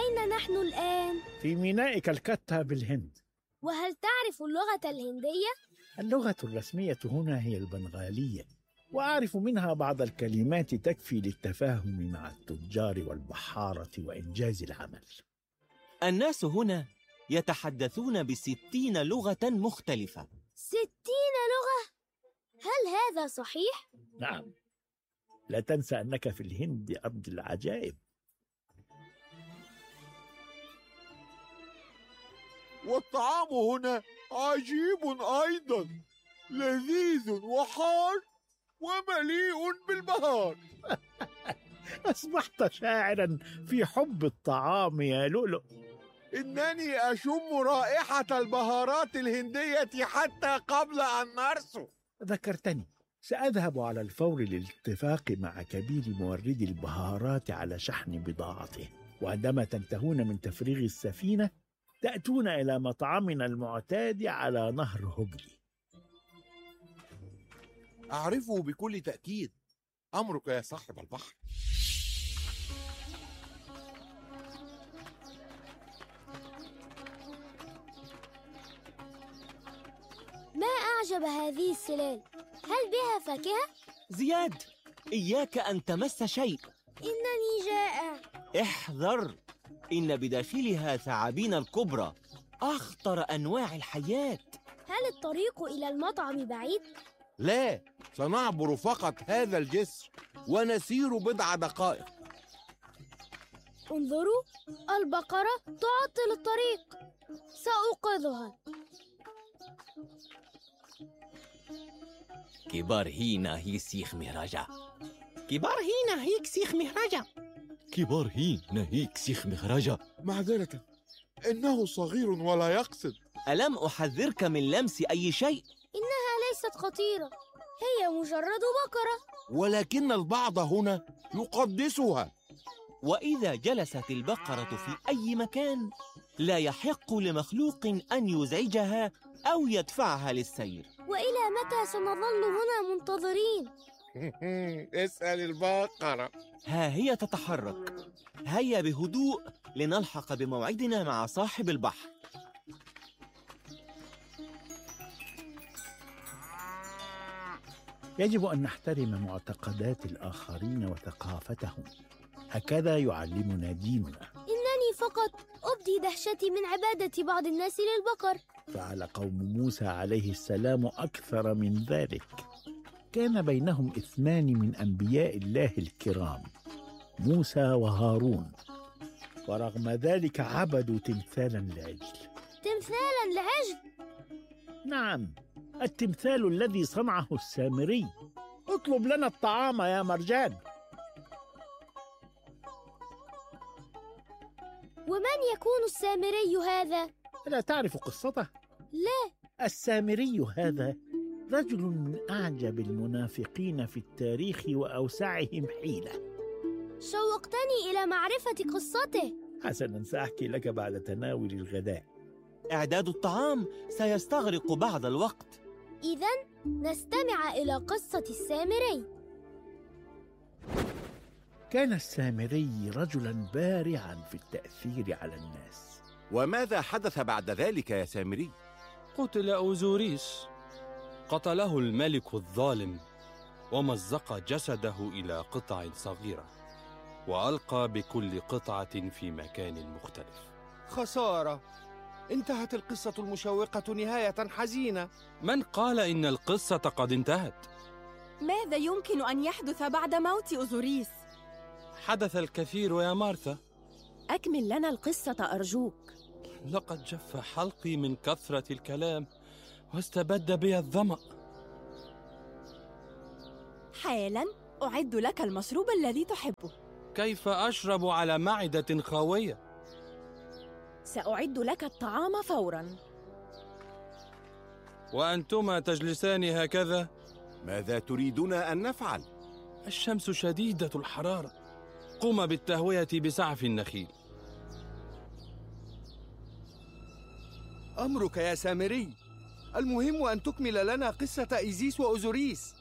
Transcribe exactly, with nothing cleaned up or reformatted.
أين نحن الآن؟ في ميناء كلكتة بالهند. وهل تعرف اللغة الهندية؟ اللغة الرسمية هنا هي البنغالية، وأعرف منها بعض الكلمات تكفي للتفاهم مع التجار والبحارة وإنجاز العمل. الناس هنا يتحدثون بستين لغة مختلفة. ستين لغة؟ هل هذا صحيح؟ نعم، لا تنسى أنك في الهند أرض العجائب. والطعام هنا عجيب أيضا، لذيذ وحار ومليء بالبهار. أصبحت شاعرا في حب الطعام يا لؤلؤ. إنني أشم رائحة البهارات الهندية حتى قبل أن نرسو. ذكرتني، سأذهب على الفور للاتفاق مع كبير موردي البهارات على شحن بضاعته، وعندما تنتهون من تفريغ السفينة تأتون إلى مطعمنا المعتاد على نهر هوغلي. أعرفه بكل تأكيد. أمرك يا صاحب البحر. ما أعجب هذه السلال؟ هل بها فاكهة؟ زياد، إياك أن تمس شيء. إنني جائع. احذر، إن بداخلها ثعابين الكبرى، أخطر أنواع الحيات. هل الطريق إلى المطعم بعيد؟ لا، سنعبر فقط هذا الجسر ونسير بضع دقائق. انظروا، البقرة تعطل الطريق. سأوقظها. كبار هينا هي سيخ مهراجة. كبار هينا هيك سيخ مهراجة. كبار هينا هيك سيخ مهراجة. معذرة، إنه صغير ولا يقصد. ألم أحذرك من لمس أي شيء؟ إنها ليست خطيرة، هي مجرد بقرة. ولكن البعض هنا يقدسها. وإذا جلست البقرة في أي مكان لا يحق لمخلوق أن يزعجها أو يدفعها للسير. وإلى متى سنظل هنا منتظرين؟ اسأل البقرة. ها هي تتحرك. هيا بهدوء لنلحق بموعدنا مع صاحب البحر. يجب أن نحترم معتقدات الآخرين وثقافتهم، هكذا يعلمنا ديننا. إنني فقط أبدي دهشتي من عبادة بعض الناس للبقر. فعل قوم موسى عليه السلام أكثر من ذلك. كان بينهم اثنان من أنبياء الله الكرام، موسى وهارون، ورغم ذلك عبدوا تمثالا لعجل. تمثالا لعجل؟ نعم، التمثال الذي صنعه السامري. اطلب لنا الطعام يا مرجان. ومن يكون السامري هذا؟ لا تعرف قصته؟ لا. السامري هذا رجل من أعجب المنافقين في التاريخ وأوسعهم حيلة. شوقتني إلى معرفة قصته. حسنا، سأحكي لك بعد تناول الغداء. إعداد الطعام سيستغرق بعض الوقت. إذن نستمع إلى قصة السامري. كان السامري رجلا بارعا في التأثير على الناس. وماذا حدث بعد ذلك يا سامري؟ قتل أوزوريس. قتله الملك الظالم ومزق جسده إلى قطع صغيرة وألقى بكل قطعة في مكان مختلف. خسارة، انتهت القصة المشوقة نهاية حزينة. من قال إن القصة قد انتهت؟ ماذا يمكن أن يحدث بعد موت أوزوريس؟ حدث الكثير يا مارثا. أكمل لنا القصة أرجوك. لقد جف حلقي من كثرة الكلام واستبد بي الظمأ. حالاً أعد لك المشروب الذي تحبه. كيف أشرب على معدة خاوية؟ سأعد لك الطعام فوراً. وأنتما تجلسان هكذا؟ ماذا تريدون أن نفعل؟ الشمس شديدة الحرارة. قم بالتهوية بسعف النخيل. أمرك يا سامري. المهم أن تكمل لنا قصة إيزيس وأوزوريس.